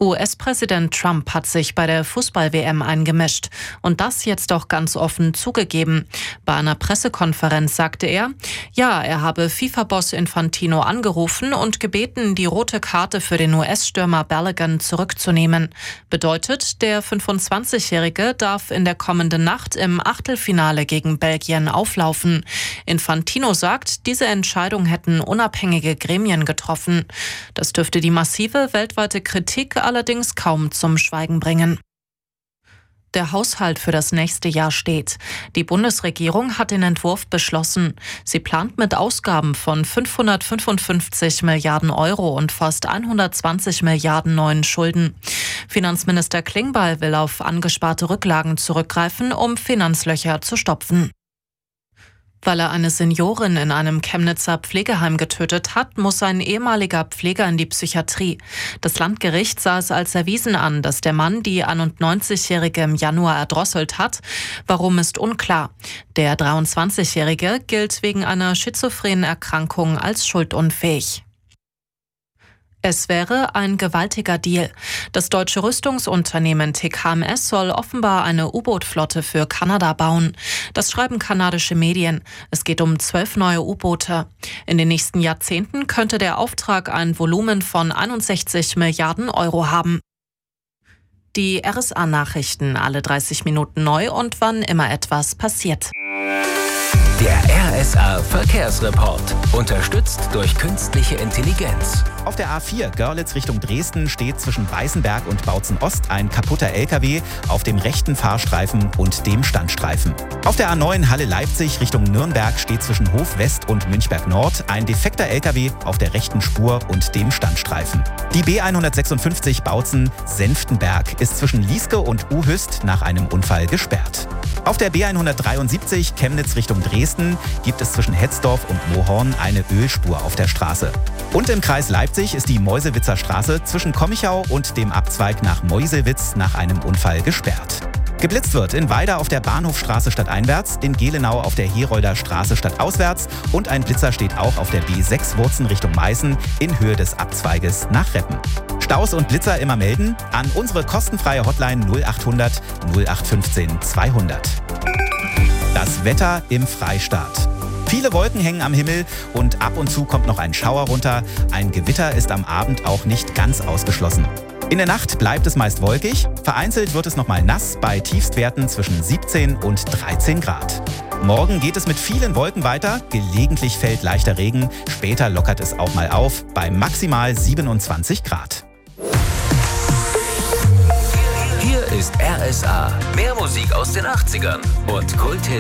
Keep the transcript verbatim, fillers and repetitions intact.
U S-Präsident Trump hat sich bei der Fußball-W M eingemischt und das jetzt auch ganz offen zugegeben. Bei einer Pressekonferenz sagte er, ja, er habe FIFA-Boss Infantino angerufen und gebeten, die rote Karte für den U S-Stürmer Balogun zurückzunehmen. Bedeutet, der fünfundzwanzigjährige darf in der kommenden Nacht im Achtelfinale gegen Belgien auflaufen. Infantino sagt, diese Entscheidung hätten unabhängige Gremien getroffen. Das dürfte die massive weltweite Kritik allerdings kaum zum Schweigen bringen. Der Haushalt für das nächste Jahr steht. Die Bundesregierung hat den Entwurf beschlossen. Sie plant mit Ausgaben von fünfhundertfünfundfünfzig Milliarden Euro und fast hundertzwanzig Milliarden neuen Schulden. Finanzminister Klingbeil will auf angesparte Rücklagen zurückgreifen, um Finanzlöcher zu stopfen. Weil er eine Seniorin in einem Chemnitzer Pflegeheim getötet hat, muss ein ehemaliger Pfleger in die Psychiatrie. Das Landgericht sah es als erwiesen an, dass der Mann die einundneunzigjährige im Januar erdrosselt hat. Warum ist unklar. Der dreiundzwanzigjährige gilt wegen einer schizophrenen Erkrankung als schuldunfähig. Es wäre ein gewaltiger Deal. Das deutsche Rüstungsunternehmen T K M S soll offenbar eine U-Boot-Flotte für Kanada bauen. Das schreiben kanadische Medien. Es geht um zwölf neue U-Boote. In den nächsten Jahrzehnten könnte der Auftrag ein Volumen von einundsechzig Milliarden Euro haben. Die R S A-Nachrichten alle dreißig Minuten neu und wann immer etwas passiert. Der R S A-Verkehrsreport. Unterstützt durch künstliche Intelligenz. Auf der A vier Görlitz Richtung Dresden steht zwischen Weißenberg und Bautzen-Ost ein kaputter L K W auf dem rechten Fahrstreifen und dem Standstreifen. Auf der A neun Halle-Leipzig Richtung Nürnberg steht zwischen Hof West und Münchberg Nord ein defekter L K W auf der rechten Spur und dem Standstreifen. Die B hundertsechsundfünfzig Bautzen-Senftenberg ist zwischen Lieske und Uhüst nach einem Unfall gesperrt. Auf der B hundertdreiundsiebzig Chemnitz Richtung Dresden gibt es zwischen Hetzdorf und Mohorn eine Ölspur auf der Straße. Und im Kreis Leipzig ist die Meusewitzer Straße zwischen Kommichau und dem Abzweig nach Meuselwitz nach einem Unfall gesperrt. Geblitzt wird in Weida auf der Bahnhofstraße stadteinwärts, in Gelenau auf der Herolder Straße stadtauswärts und ein Blitzer steht auch auf der B sechs Wurzen Richtung Meißen in Höhe des Abzweiges nach Reppen. Staus und Blitzer immer melden an unsere kostenfreie Hotline null achthundert null acht fünfzehn zweihundert. Das Wetter im Freistaat. Viele Wolken hängen am Himmel und ab und zu kommt noch ein Schauer runter. Ein Gewitter ist am Abend auch nicht ganz ausgeschlossen. In der Nacht bleibt es meist wolkig, vereinzelt wird es nochmal nass bei Tiefstwerten zwischen siebzehn und dreizehn Grad. Morgen geht es mit vielen Wolken weiter, gelegentlich fällt leichter Regen, später lockert es auch mal auf bei maximal siebenundzwanzig Grad. Hier ist R S A, mehr Musik aus den achtzigern und Kulthits